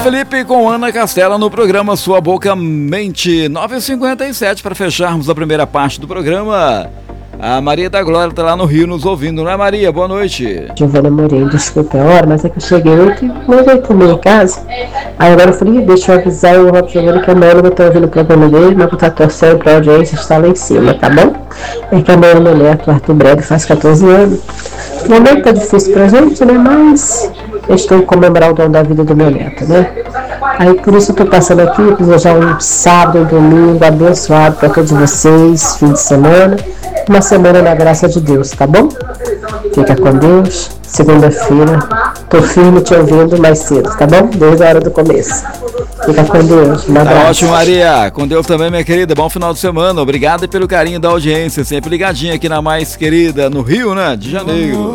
Felipe com Ana Castela no programa Sua Boca Mente, 9h57, para fecharmos a primeira parte do programa. A Maria da Glória está lá no Rio nos ouvindo, não é, Maria? Boa noite. Giovana Moreira, desculpa a hora, mas é que eu cheguei ontem, não veio também em casa. Aí agora eu falei, deixa eu avisar o Rob Giovana que a Maria está ouvindo o programa dele, mas eu estou torcendo para a audiência estar lá em cima, tá bom? É que a Maria, meu neto, Arthur Brega, faz 14 anos. O momento tá difícil pra gente, né? Mas eu estou comemorar o dom da vida do meu neto, né? Aí por isso eu tô passando aqui, desejar um sábado, um domingo abençoado para todos vocês, fim de semana. Uma semana na graça de Deus, tá bom? Fica com Deus. Segunda-feira, tô firme te ouvindo mais cedo, tá bom? Desde a hora do começo. Fica com Deus. Um abraço. Tá ótimo, Maria. Com Deus também, minha querida. Bom final de semana. Obrigado pelo carinho da audiência. Sempre ligadinha aqui na mais querida, no Rio, né? De Janeiro.